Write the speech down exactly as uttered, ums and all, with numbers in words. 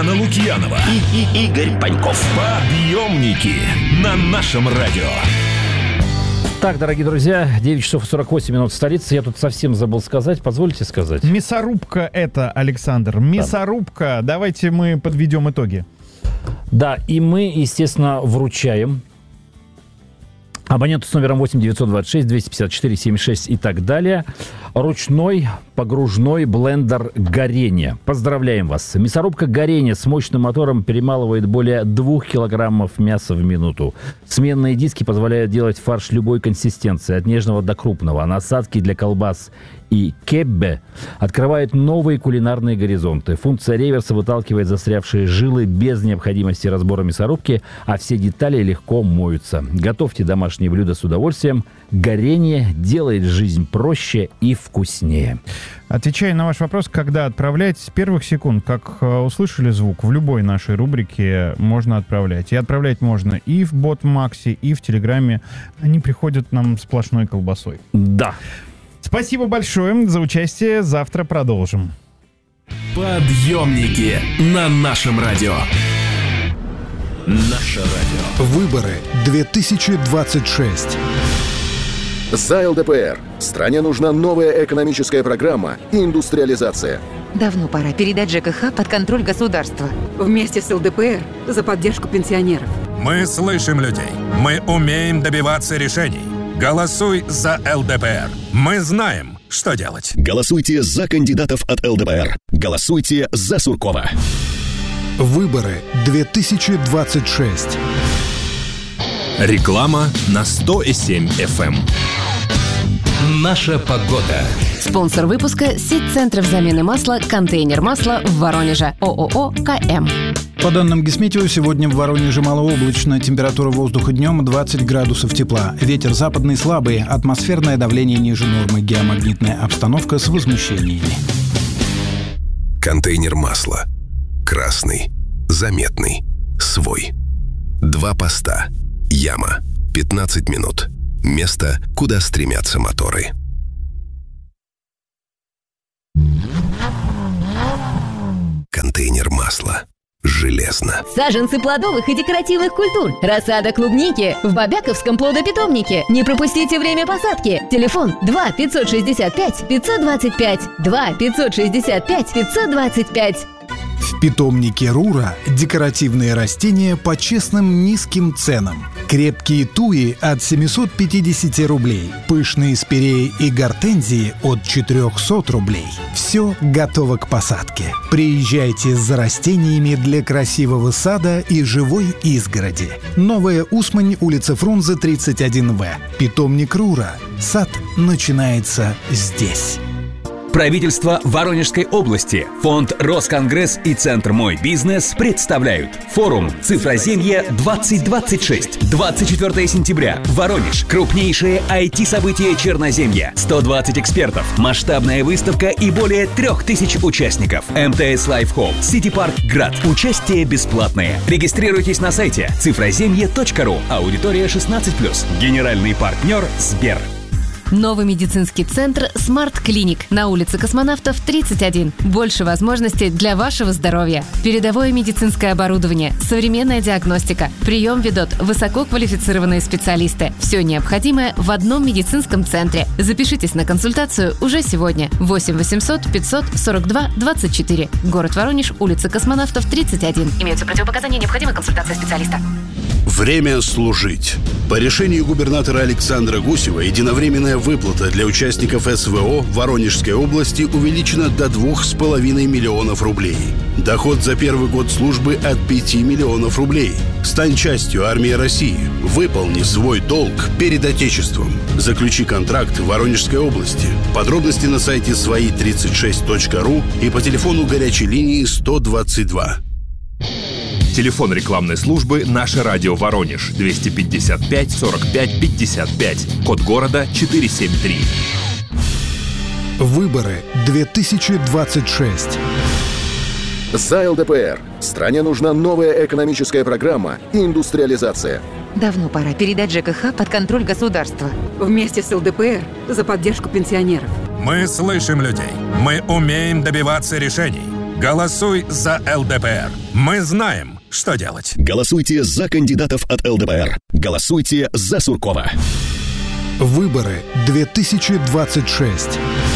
Светлана Лукьянова и, и Игорь Паньков. Подъемники на нашем радио. Так, дорогие друзья, девять часов сорок восемь минут в столице. Я тут совсем забыл сказать. Позвольте сказать. Мясорубка это, Александр. Мясорубка. Да. Давайте мы подведем итоги. Да, и мы, естественно, вручаем абоненту с номером восемь девятьсот двадцать шесть двести пятьдесят четыре семьдесят шесть и так далее ручной погружной блендер «Горение». Поздравляем вас. Мясорубка «Горение» с мощным мотором перемалывает более двух килограммов мяса в минуту. Сменные диски позволяют делать фарш любой консистенции, от нежного до крупного. Насадки для колбас и кеббе открывает новые кулинарные горизонты. Функция реверса выталкивает застрявшие жилы без необходимости разбора мясорубки, а все детали легко моются. Готовьте домашние блюда с удовольствием. «Горение» делает жизнь проще и вкуснее. Отвечая на ваш вопрос, когда отправлять, с первых секунд, как э, услышали звук, в любой нашей рубрике можно отправлять. И отправлять можно и в Ботмаксе, и в Телеграме. Они приходят нам сплошной колбасой. Да. Спасибо большое за участие. Завтра продолжим. Подъемники на нашем радио. Наше радио. Выборы две тысячи двадцать шесть. За ЛДПР. Стране нужна новая экономическая программа и индустриализация. Давно пора передать ЖКХ под контроль государства. Вместе с ЛДПР за поддержку пенсионеров. Мы слышим людей. Мы умеем добиваться решений. Голосуй за ЛДПР. Мы знаем, что делать. Голосуйте за кандидатов от ЛДПР. Голосуйте за Суркова. Выборы две тысячи двадцать шесть. Реклама на сто семь эф эм. Наша погода. Спонсор выпуска – сеть центров замены масла «Контейнер масла» в Воронеже. ООО «КМ». По данным Гисметео, сегодня в Воронеже малооблачно. Температура воздуха днем двадцать градусов тепла. Ветер западный слабый. Атмосферное давление ниже нормы. Геомагнитная обстановка с возмущениями. Контейнер масла. Красный. Заметный. Свой. Два поста. Яма. пятнадцать минут. Место, куда стремятся моторы. Контейнер масла. Железно. Саженцы плодовых и декоративных культур. Рассада клубники в Бобяковском плодопитомнике. Не пропустите время посадки. Телефон два пятьсот шестьдесят пять пятьсот двадцать пять. два пятьсот шестьдесят пять пятьсот двадцать пять. В питомнике Рура декоративные растения по честным низким ценам. Крепкие туи от семьсот пятьдесят рублей. Пышные спиреи и гортензии от четыреста рублей. Все готово к посадке. Приезжайте за растениями для красивого сада и живой изгороди. Новая Усмань, улица Фрунзе, тридцать один вэ. Питомник Рура. Сад начинается здесь. Правительство Воронежской области, фонд Росконгресс и Центр «Мой бизнес» представляют форум «Цифроземье двадцать двадцать шесть». двадцать четвёртого сентября. Воронеж. Крупнейшее ай ти-событие Черноземья. сто двадцать экспертов. Масштабная выставка и более трех тысяч участников. МТС Лайфхолл. Сити Парк Град. Участие бесплатное. Регистрируйтесь на сайте цифроземье точка ру. Аудитория шестнадцать плюс. Генеральный партнер Сбер. Новый медицинский центр «Смарт Клиник» на улице Космонавтов, тридцать один. Больше возможностей для вашего здоровья. Передовое медицинское оборудование, современная диагностика. Прием ведут высококвалифицированные специалисты. Все необходимое в одном медицинском центре. Запишитесь на консультацию уже сегодня. восемь восемьсот пятьсот сорок два двадцать четыре. Город Воронеж, улица Космонавтов, тридцать один. Имеются противопоказания, необходима консультация специалиста. Время служить. По решению губернатора Александра Гусева единовременная выплата для участников эс вэ о в Воронежской области увеличена до двух с половиной миллионов рублей. Доход за первый год службы от пяти миллионов рублей. Стань частью армии России. Выполни свой долг перед Отечеством. Заключи контракт в Воронежской области. Подробности на сайте свои тридцать шесть точка ру и по телефону горячей линии сто двадцать два. Телефон рекламной службы «Наше радио Воронеж» двести пятьдесят пять сорок пять пятьдесят пять. Код города четыреста семьдесят три. Выборы две тысячи двадцать шесть. За ЛДПР. Стране нужна новая экономическая программа и индустриализация. Давно пора передать ЖКХ под контроль государства. Вместе с ЛДПР за поддержку пенсионеров. Мы слышим людей. Мы умеем добиваться решений. Голосуй за эл дэ пэ эр. Мы знаем, что делать. Голосуйте за кандидатов от эл дэ пэ эр. Голосуйте за Суркова. Выборы две тысячи двадцать шесть.